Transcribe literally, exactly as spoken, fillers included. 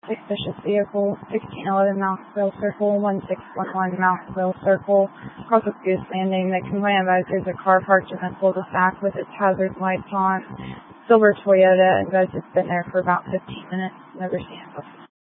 suspicious vehicle, sixteen eleven Mountsville Circle, one six one one Mountsville Circle, across with Goose Landing. The convoy advised there's a car parked in the cul-de-sac with its hazard lights on. Silver Toyota advised it's been there for about fifteen minutes. Never seen it before.